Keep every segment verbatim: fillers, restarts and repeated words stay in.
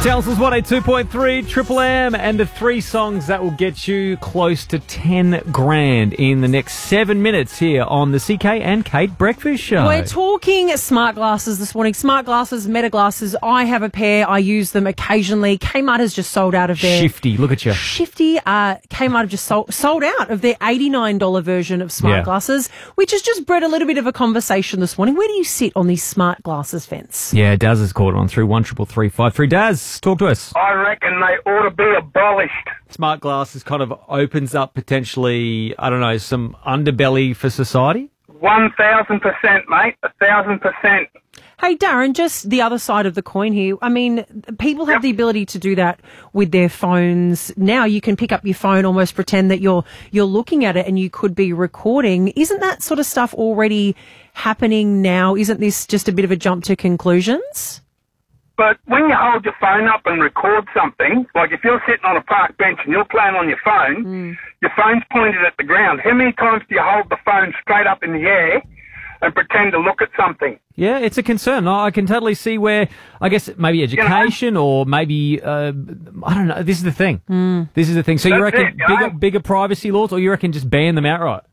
Townsville's one oh two point three, Triple M, and the three songs that will get you close to ten grand in the next seven minutes here on the C K and Kate Breakfast Show. We're talking smart glasses this morning. Smart glasses, Meta glasses. I have a pair. I use them occasionally. Kmart has just sold out of their... Shifty, look at you. Shifty. Uh, Kmart have just sold, sold out of their eighty-nine dollars version of smart Yeah. glasses, which has just bred a little bit of a conversation this morning. Where do you sit on the smart glasses fence? Yeah, Daz has called on through one triple three five three. Daz, talk to us. I reckon they ought to be abolished. Smart glasses kind of opens up potentially, I don't know, some underbelly for society? One thousand percent, mate. A thousand percent. Hey, Darren, just the other side of the coin here. I mean, people have Yep. the ability to do that with their phones. Now you can pick up your phone, almost pretend that you're you're looking at it and you could be recording. Isn't that sort of stuff already happening now? Isn't this just a bit of a jump to conclusions? But when you hold your phone up and record something, like if you're sitting on a park bench and you're playing on your phone, Mm. your phone's pointed at the ground. How many times do you hold the phone straight up in the air and pretend to look at something? Yeah, it's a concern. I I can totally see where, I guess, maybe education or maybe, uh, I don't know, this is the thing. This is the thing. So you That's reckon it, you bigger, know? bigger privacy laws, or you reckon just ban them outright?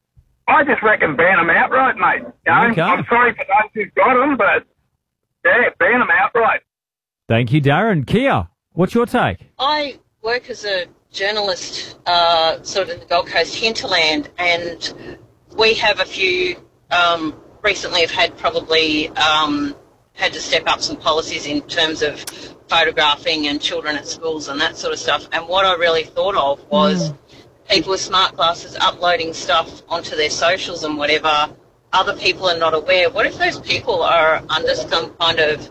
I just reckon ban them outright, mate. You know, Okay. I'm sorry for those who've got them, but yeah, ban them outright. Thank you, Darren. Kia, what's your take? I work as a journalist uh, sort of in the Gold Coast hinterland, and we have a few, um, recently have had probably um, had to step up some policies in terms of photographing and children at schools and that sort of stuff. And what I really thought of was people with smart glasses uploading stuff onto their socials and whatever, other people are not aware. What if those people are under some kind of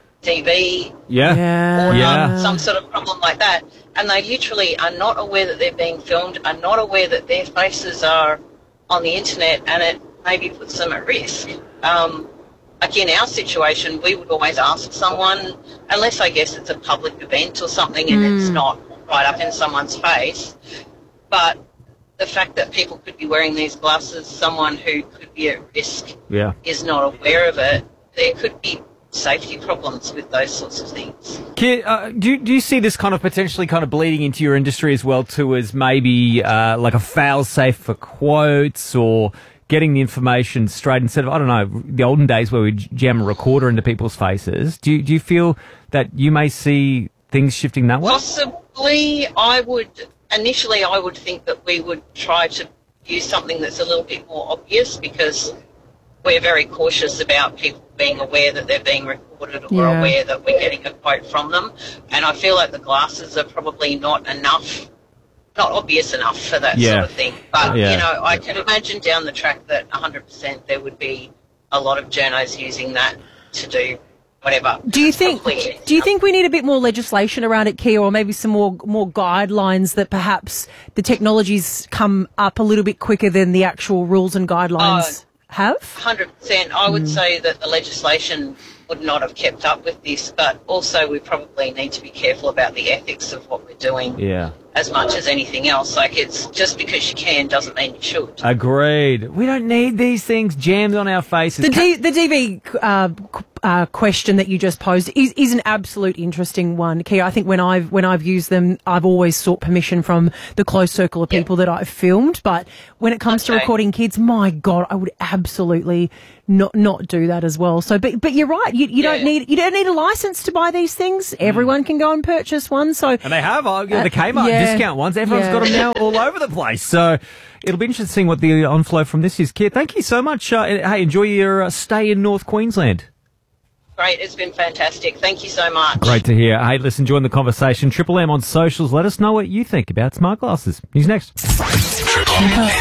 D V Yeah. Yeah. or Yeah. um, some sort of problem like that, and they literally are not aware that they're being filmed, are not aware that their faces are on the internet, and it maybe puts them at risk. Um, like in our situation, we would always ask someone, unless I guess it's a public event or something and it's not right up in someone's face, but the fact that people could be wearing these glasses, someone who could be at risk Yeah. is not aware of it, there could be safety problems with those sorts of things. Kia, uh, do, you, do you see this kind of potentially kind of bleeding into your industry as well too, as maybe uh, like a fail-safe for quotes or getting the information straight instead of, I don't know, the olden days where we jam a recorder into people's faces? Do you, do you feel that you may see things shifting that way? Possibly, I would, initially I would think that we would try to use something that's a little bit more obvious, because we're very cautious about people being aware that they're being recorded or Yeah. aware that we're getting a quote from them. And I feel like the glasses are probably not enough, not obvious enough for that Yeah. sort of thing. But, Yeah. you know, I can imagine down the track that one hundred percent there would be a lot of journos using that to do whatever. Do you think? Probably, Do you think we need a bit more legislation around it, Kia, or maybe some more more guidelines that perhaps the technologies come up a little bit quicker than the actual rules and guidelines have? one hundred percent. I would say that the legislation would not have kept up with this, but also we probably need to be careful about the ethics of what we're doing Yeah. as much as anything else. Like, it's just because you can doesn't mean you should. Agreed. We don't need these things jammed on our faces. The D, the D V uh, qu- uh, question that you just posed is, is an absolute interesting one, Kia. I think when I've when I've used them, I've always sought permission from the close circle of people that I've filmed. But when it comes to Okay. recording kids, my God, I would absolutely not not do that as well. So, but but you're right. You, you don't Yeah. need you don't need a license to buy these things. Everyone can go and purchase one. So And they have uh, the Kmart yeah. discount ones. Everyone's Yeah. got them now all over the place. So it'll be interesting seeing what the onflow from this is. Kia, thank you so much. Uh, hey, enjoy your uh, stay in North Queensland. Great, it's been fantastic. Thank you so much. Great to hear. Hey, listen, join the conversation. Triple M on socials. Let us know what you think about smart glasses. News next. Triple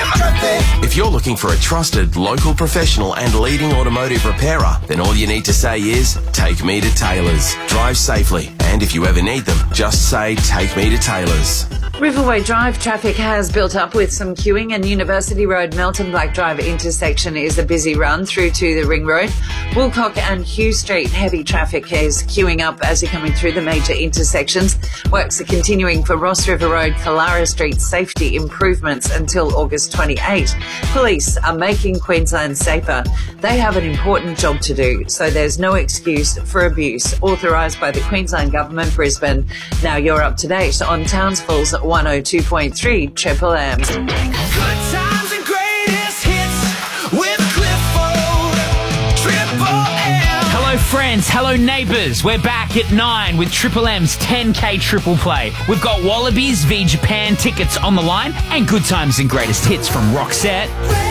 M. If you're looking for a trusted local professional and leading automotive repairer, then all you need to say is, take me to Taylor's. Drive safely, and if you ever need them, just say, take me to Taylor's. Riverway Drive traffic has built up with some queuing, and University Road Melton Black Drive intersection is a busy run through to the Ring Road. Woolcock and Hugh Street heavy traffic is queuing up as you're coming through the major intersections. Works are continuing for Ross River Road, Kalara Street safety improvements until August twenty-eighth. Police are making Queensland safer. They have an important job to do, so there's no excuse for abuse. Authorised by the Queensland Government, Brisbane. Now you're up to date on Townsville's one oh two point three Triple M. Good times and greatest hits with Clifford, Triple M. Hello friends, hello neighbours. We're back at nine with Triple M's ten K Triple Play. We've got Wallabies v Japan tickets on the line and good times and greatest hits from Roxette.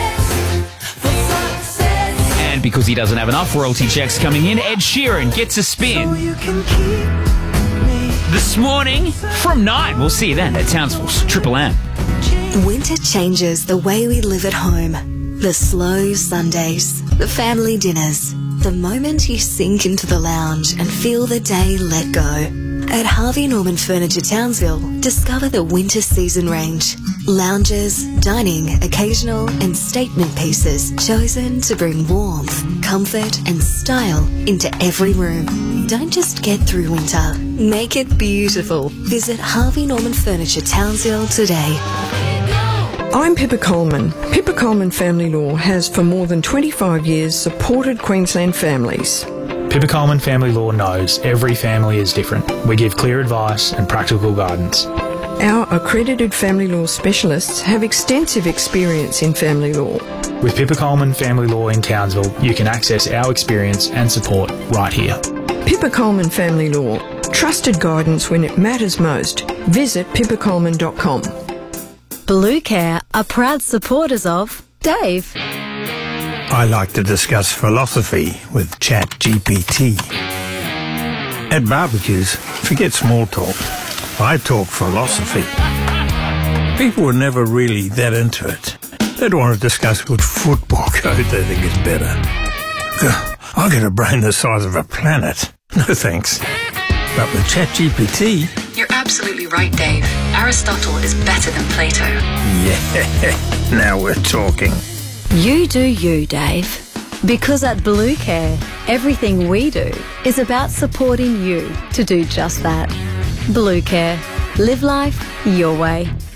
And because he doesn't have enough royalty checks coming in, Ed Sheeran gets a spin. So you can keep This morning from nine. We'll see you then at Townsville's Triple M. Winter changes the way we live at home. The slow Sundays, the family dinners, the moment you sink into the lounge and feel the day let go. At Harvey Norman Furniture Townsville, discover the winter season range. Lounges, dining, occasional and statement pieces chosen to bring warmth, comfort and style into every room. Don't just get through winter, make it beautiful. Visit Harvey Norman Furniture Townsville today. I'm Pippa Coleman. Pippa Coleman Family Law has for more than twenty-five years supported Queensland families. Pippa Coleman Family Law knows every family is different. We give clear advice and practical guidance. Our accredited family law specialists have extensive experience in family law. With Pippa Coleman Family Law in Townsville, you can access our experience and support right here. Pippa Coleman Family Law. Trusted guidance when it matters most. Visit pippa coleman dot com. Blue Care are proud supporters of Dave. I like to discuss philosophy with ChatGPT. At barbecues, forget small talk. I talk philosophy. People were never really that into it. They'd want to discuss which football coach they think is better. Ugh, I've got a brain the size of a planet. No thanks. But with ChatGPT... You're absolutely right, Dave. Aristotle is better than Plato. Yeah, now we're talking. You do you, Dave. Because at Blue Care, everything we do is about supporting you to do just that. Blue Care. Live life your way.